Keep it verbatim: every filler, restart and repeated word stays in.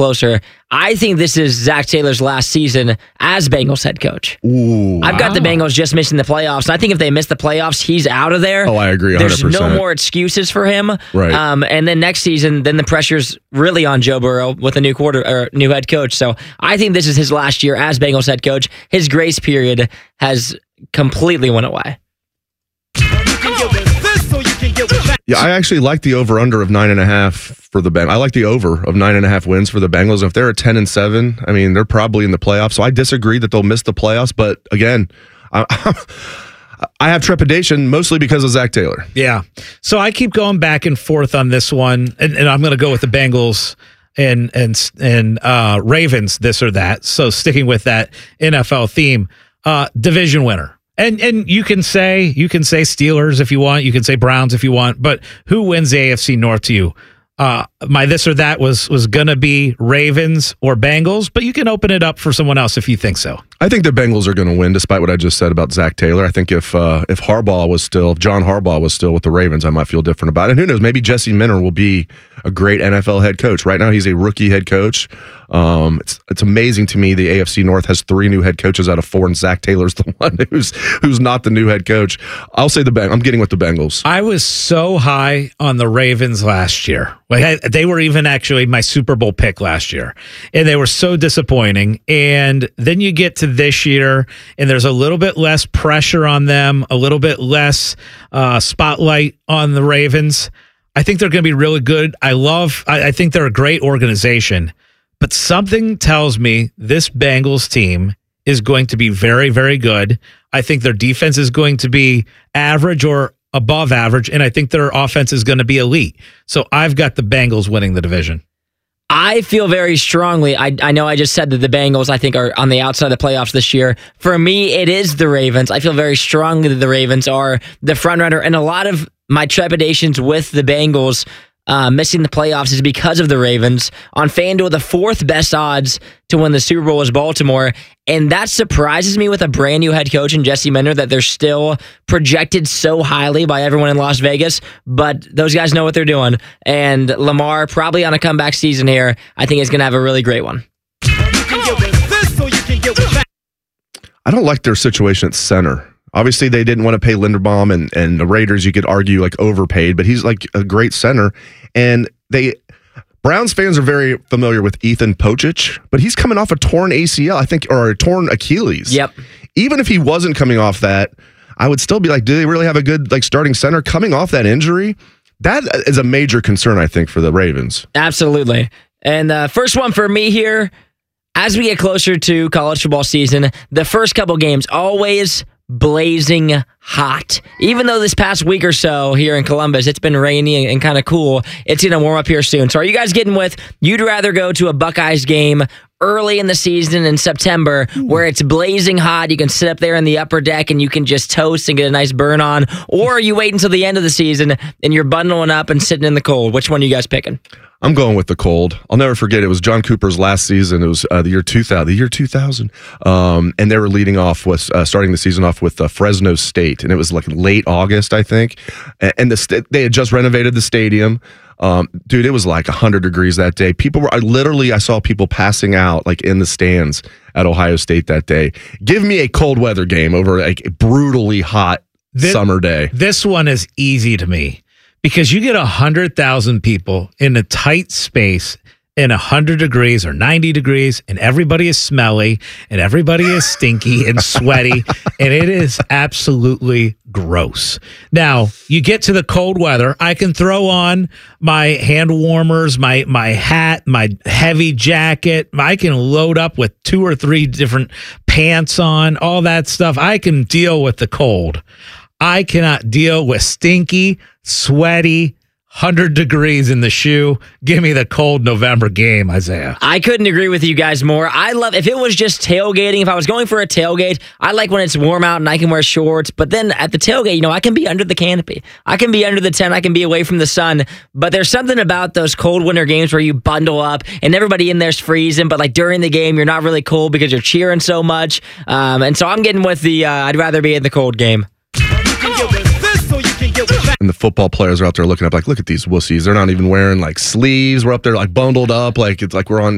closer. I think this is Zach Taylor's last season as Bengals head coach. Ooh, I've got wow. the Bengals just missing the playoffs. And I think if they miss the playoffs, he's out of there. Oh, I agree. one hundred percent. There's no more excuses for him. Right. Um, and then next season, then the pressure's really on Joe Burrow with a new quarter or new head coach. So I think this is his last year as Bengals head coach. His grace period has completely went away. Yeah, I actually like the over-under of nine and a half for the Bengals. I like the over of nine and a half wins for the Bengals. If they're at ten and seven, I mean, they're probably in the playoffs. So I disagree that they'll miss the playoffs. But again, I, I have trepidation mostly because of Zach Taylor. Yeah. So I keep going back and forth on this one, and, and I'm going to go with the Bengals and and and uh, Ravens, this or that. So sticking with that N F L theme, uh, division winner. And and you can say you can say Steelers if you want, you can say Browns if you want, but who wins the A F C North to you? Uh, my this or that was was gonna be Ravens or Bengals, but you can open it up for someone else if you think so. I think the Bengals are going to win, despite what I just said about Zach Taylor. I think if uh, if Harbaugh was still, if John Harbaugh was still with the Ravens, I might feel different about it. And who knows? Maybe Jesse Minter will be a great N F L head coach. Right now, he's a rookie head coach. Um, it's it's amazing to me the A F C North has three new head coaches out of four, and Zach Taylor's the one who's who's not the new head coach. I'll say the Beng. I'm getting with the Bengals. I was so high on the Ravens last year. Like I, they were even actually my Super Bowl pick last year, and they were so disappointing. And then you get to this year, and there's a little bit less pressure on them, a little bit less uh, spotlight on the Ravens. I think they're going to be really good. I love. I, I think they're a great organization, but something tells me this Bengals team is going to be very, very good. I think their defense is going to be average or above average, and I think their offense is going to be elite. So I've got the Bengals winning the division. I feel very strongly. I I know I just said that the Bengals, I think, are on the outside of the playoffs this year. For me, it is the Ravens. I feel very strongly that the Ravens are the front runner, and a lot of my trepidations with the Bengals uh, missing the playoffs is because of the Ravens. On FanDuel, the fourth best odds to win the Super Bowl is Baltimore, and that surprises me with a brand new head coach in Jesse Minter that they're still projected so highly by everyone in Las Vegas, but those guys know what they're doing, and Lamar, probably on a comeback season here, I think is going to have a really great one. I don't like their situation at center. Obviously, they didn't want to pay Linderbaum, and, and the Raiders, you could argue, like overpaid, but he's like a great center. And they Browns fans are very familiar with Ethan Pocic, but he's coming off a torn A C L, I think, or a torn Achilles. Yep. Even if he wasn't coming off that, I would still be like, do they really have a good like starting center coming off that injury? That is a major concern, I think, for the Ravens. Absolutely. And the uh, first one for me here, as we get closer to college football season, the first couple games always blazing hot. Even though this past week or so here in Columbus, it's been rainy and kind of cool, it's going to warm up here soon. So are you guys getting with, you'd rather go to a Buckeyes game early in the season in September where it's blazing hot, you can sit up there in the upper deck and you can just toast and get a nice burn on, or you wait until the end of the season and you're bundling up and sitting in the cold? Which one are you guys picking? I'm going with the cold. I'll never forget. It was John Cooper's last season. It was uh, the year two thousand. The year two thousand, um, and they were leading off with uh, starting the season off with uh, Fresno State, and it was like late August, I think. And, and the st- they had just renovated the stadium. Um, dude, it was like one hundred degrees that day. People were I literally I saw people passing out like in the stands at Ohio State that day. Give me a cold weather game over like a brutally hot this, summer day. This one is easy to me. Because you get one hundred thousand people in a tight space in one hundred degrees or ninety degrees, and everybody is smelly, and everybody is stinky and sweaty, and it is absolutely gross. Now, you get to the cold weather, I can throw on my hand warmers, my, my hat, my heavy jacket. I can load up with two or three different pants on, all that stuff. I can deal with the cold. I cannot deal with stinky, sweaty, one hundred degrees in the shoe. Give me the cold November game, Isaiah. I couldn't agree with you guys more. I love, if it was just tailgating, if I was going for a tailgate, I like when it's warm out and I can wear shorts. But then at the tailgate, you know, I can be under the canopy. I can be under the tent. I can be away from the sun. But there's something about those cold winter games where you bundle up and everybody in there's freezing. But like during the game, you're not really cold because you're cheering so much. Um, and so I'm getting with the, uh, I'd rather be in the cold game. And the football players are out there looking up like, look at these wussies. They're not even wearing like sleeves. We're up there like bundled up. Like it's like we're on